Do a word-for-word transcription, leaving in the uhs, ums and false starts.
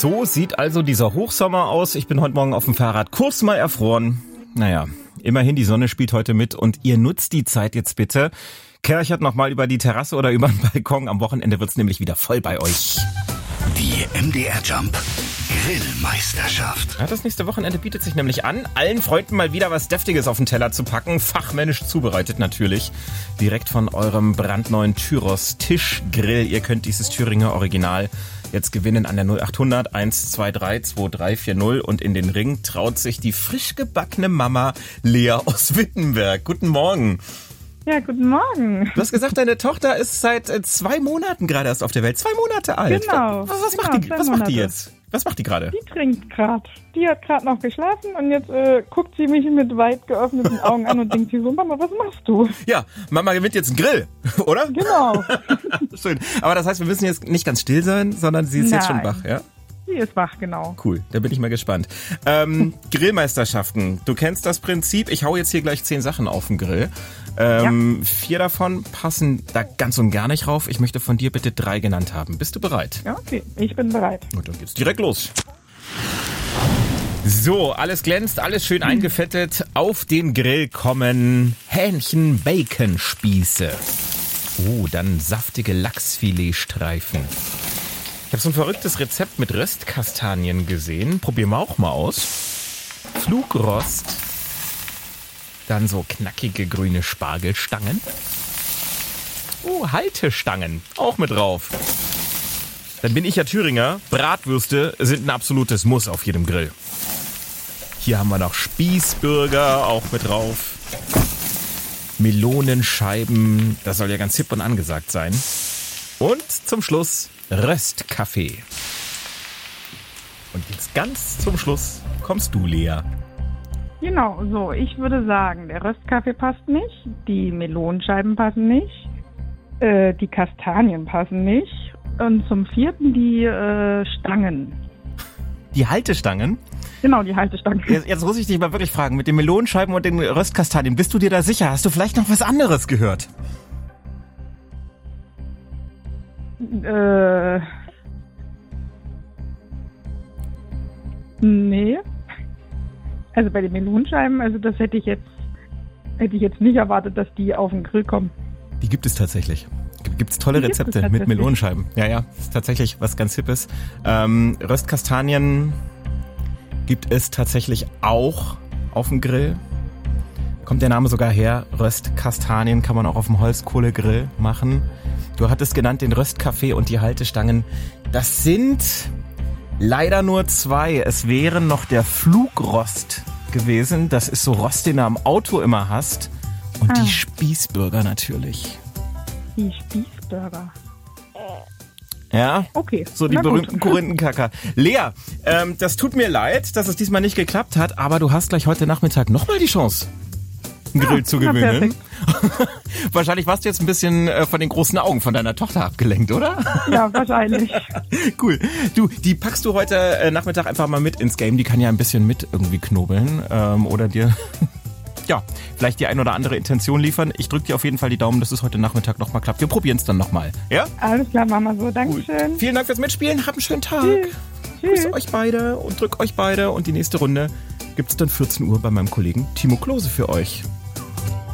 So sieht also dieser Hochsommer aus. Ich bin heute Morgen auf dem Fahrrad kurz mal erfroren. Naja, immerhin die Sonne spielt heute mit und ihr nutzt die Zeit jetzt bitte. Kerchert nochmal über die Terrasse oder über den Balkon. Am Wochenende wird's nämlich wieder voll bei euch. Die M D R Jump Grillmeisterschaft. Ja, das nächste Wochenende bietet sich nämlich an, allen Freunden mal wieder was Deftiges auf den Teller zu packen. Fachmännisch zubereitet natürlich. Direkt von eurem brandneuen Tyros Tischgrill. Ihr könnt dieses Thüringer Original jetzt gewinnen an der null achthundert eins zwei drei zwei drei vier null. Und in den Ring traut sich die frisch gebackene Mama Lea aus Wittenberg. Guten Morgen. Ja, guten Morgen. Du hast gesagt, deine Tochter ist seit zwei Monaten gerade erst auf der Welt. Zwei Monate alt. Genau. Was, was, genau, macht, die, was macht die Monate. jetzt? Was macht die gerade? Die trinkt gerade. Die hat gerade noch geschlafen und jetzt äh, guckt sie mich mit weit geöffneten Augen an und denkt sie so, Mama, was machst du? Ja, Mama gewinnt jetzt einen Grill, oder? Genau. Schön. Aber das heißt, wir müssen jetzt nicht ganz still sein, sondern sie ist Nein. jetzt schon wach, ja? Sie ist wach, genau. Cool, da bin ich mal gespannt. Ähm, Grillmeisterschaften. Du kennst das Prinzip. Ich hau jetzt hier gleich zehn Sachen auf den Grill. Ähm, ja. Vier davon passen da ganz und gar nicht rauf. Ich möchte von dir bitte drei genannt haben. Bist du bereit? Ja, okay. Ich bin bereit. Und dann geht's direkt los. So, alles glänzt, alles schön eingefettet. Auf den Grill kommen Hähnchen-Bacon-Spieße. Oh, dann saftige Lachsfiletstreifen. Ich habe so ein verrücktes Rezept mit Röstkastanien gesehen. Probieren wir auch mal aus. Flugrost. Dann so knackige grüne Spargelstangen. Oh, Haltestangen. Auch mit drauf. Dann bin ich ja Thüringer. Bratwürste sind ein absolutes Muss auf jedem Grill. Hier haben wir noch Spießbürger auch mit drauf. Melonenscheiben. Das soll ja ganz hip und angesagt sein. Und zum Schluss Röstkaffee. Und jetzt ganz zum Schluss kommst du, Lea. Genau, so. Ich würde sagen, der Röstkaffee passt nicht, die Melonenscheiben passen nicht, äh, die Kastanien passen nicht und zum vierten die äh, Stangen. Die Haltestangen? Genau, die Haltestangen. Jetzt, jetzt muss ich dich mal wirklich fragen, mit den Melonenscheiben und den Röstkastanien, bist du dir da sicher? Hast du vielleicht noch was anderes gehört? Äh. Nee. Also bei den Melonenscheiben, also das hätte ich jetzt hätte ich jetzt nicht erwartet, dass die auf den Grill kommen. Die gibt es tatsächlich. Gibt es tolle Die gibt Rezepte es mit tatsächlich. Melonenscheiben. Ja, ja, ist tatsächlich was ganz Hippes. Ähm, Röstkastanien gibt es tatsächlich auch auf dem Grill. Kommt der Name sogar her. Röstkastanien kann man auch auf dem Holzkohlegrill machen. Du hattest genannt den Röstkaffee und die Haltestangen. Das sind leider nur zwei. Es wären noch der Flugrost gewesen. Das ist so Rost, den du am Auto immer hast. Und Ah. die Spießbürger natürlich. Die Spießburger. Ja, Okay. so die na gut. berühmten Korinthenkacker. Lea, ähm, das tut mir leid, dass es diesmal nicht geklappt hat, aber du hast gleich heute Nachmittag nochmal die Chance, einen Grill zu na, gewinnen. Wahrscheinlich warst du jetzt ein bisschen äh, von den großen Augen von deiner Tochter abgelenkt, oder? Ja, wahrscheinlich. Cool. Du, die packst du heute äh, Nachmittag einfach mal mit ins Game. Die kann ja ein bisschen mit irgendwie knobeln ähm, oder dir... Ja, vielleicht die ein oder andere Intention liefern. Ich drücke dir auf jeden Fall die Daumen, dass es heute Nachmittag nochmal klappt. Wir probieren es dann nochmal. Ja? Alles klar, machen wir so. Dankeschön. Vielen Dank fürs Mitspielen. Habt einen schönen Tag. Tschüss. Grüße Tschüss. euch beide und drück euch beide. Und die nächste Runde gibt's dann vierzehn Uhr bei meinem Kollegen Timo Klose für euch.